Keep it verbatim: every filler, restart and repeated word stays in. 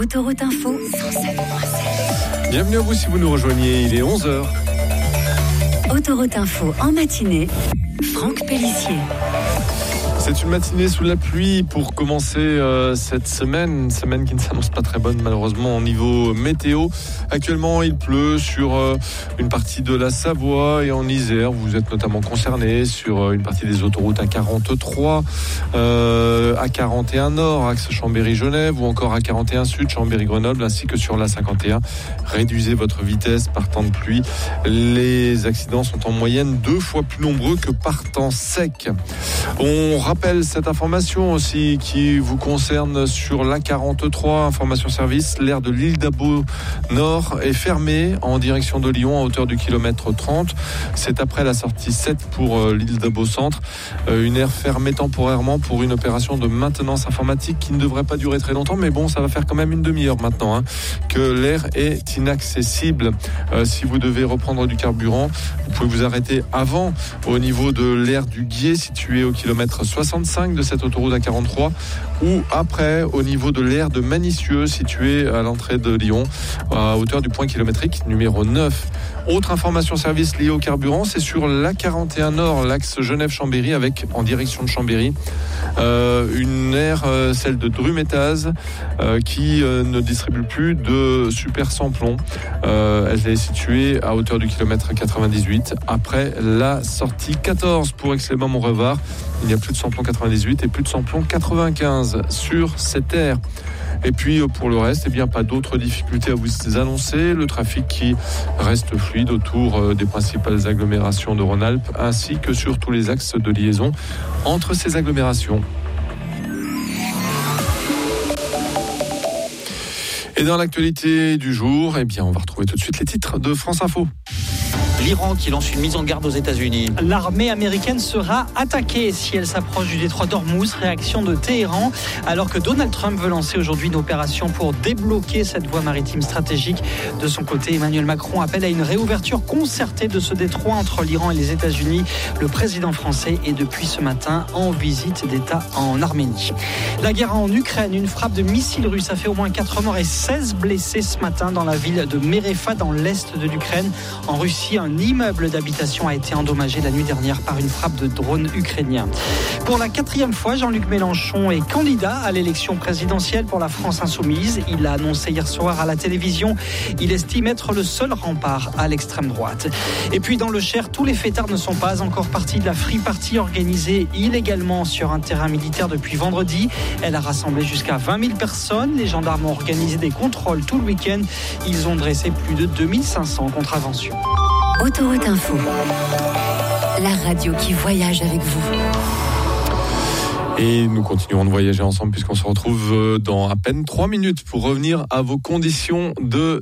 Autoroute Info, cent sept virgule sept. Bienvenue à vous si vous nous rejoignez, il est onze heures. Autoroute Info en matinée, Franck Pellissier. C'est une matinée sous la pluie pour commencer euh, cette semaine, une semaine qui ne s'annonce pas très bonne malheureusement au niveau météo. Actuellement, il pleut sur euh, une partie de la Savoie et en Isère. Vous êtes notamment concernés sur euh, une partie des autoroutes A quarante-trois, euh, A quarante et un Nord, axe Chambéry-Genève ou encore A quarante et un Sud, Chambéry-Grenoble, ainsi que sur l'A cinquante et un. Réduisez votre vitesse par temps de pluie. Les accidents sont en moyenne deux fois plus nombreux que par temps sec. On rappelle cette information aussi qui vous concerne sur l'A quarante-trois, information service, l'aire de l'île d'Abo Nord est fermée en direction de Lyon à hauteur du kilomètre trente. C'est après la sortie sept pour l'île d'Abo Centre. Une aire fermée temporairement pour une opération de maintenance informatique qui ne devrait pas durer très longtemps, mais bon, ça va faire quand même une demi-heure maintenant hein, que l'aire est inaccessible. Euh, si vous devez reprendre du carburant, vous pouvez vous arrêter avant au niveau de l'aire du Guier située au kilomètre soixante-cinq de cette autoroute A quarante-trois ou après au niveau de l'aire de Manicieux située à l'entrée de Lyon à hauteur du point kilométrique numéro neuf. Autre information service liée au carburant, c'est sur l'A quarante et un Nord, l'axe Genève-Chambéry avec en direction de Chambéry euh, une aire, euh, celle de Drumétaz euh, qui euh, ne distribue plus de super samplon. Euh, elle est située à hauteur du kilomètre quatre-vingt-dix-huit après la sortie quatorze pour Aix-les-Bains-Montrevard. Il n'y a plus de samplon quatre-vingt-dix-huit et plus de samplon quatre-vingt-quinze sur cette aire. Et puis pour le reste, eh bien, pas d'autres difficultés à vous annoncer. Le trafic qui reste fluide autour des principales agglomérations de Rhône-Alpes ainsi que sur tous les axes de liaison entre ces agglomérations. Et dans l'actualité du jour, eh bien, on va retrouver tout de suite les titres de France Info. L'Iran qui lance une mise en garde aux États-Unis. L'armée américaine sera attaquée si elle s'approche du détroit d'Ormuz. Réaction de Téhéran, alors que Donald Trump veut lancer aujourd'hui une opération pour débloquer cette voie maritime stratégique. De son côté, Emmanuel Macron appelle à une réouverture concertée de ce détroit entre l'Iran et les États-Unis. Le président français est depuis ce matin en visite d'État en Arménie. La guerre en Ukraine, une frappe de missiles russes a fait au moins quatre morts et seize blessés ce matin dans la ville de Merefa, dans l'est de l'Ukraine. En Russie, un immeuble d'habitation a été endommagé la nuit dernière par une frappe de drone ukrainien. Pour la quatrième fois, Jean-Luc Mélenchon est candidat à l'élection présidentielle pour la France insoumise. Il l'a annoncé hier soir à la télévision. Il estime être le seul rempart à l'extrême droite. Et puis dans le Cher, tous les fêtards ne sont pas encore partis de la free party organisée illégalement sur un terrain militaire depuis vendredi. Elle a rassemblé jusqu'à vingt mille personnes. Les gendarmes ont organisé des contrôles tout le week-end. Ils ont dressé plus de deux mille cinq cents contraventions. Autoroute Info, la radio qui voyage avec vous. Et nous continuerons de voyager ensemble puisqu'on se retrouve dans à peine trois minutes pour revenir à vos conditions de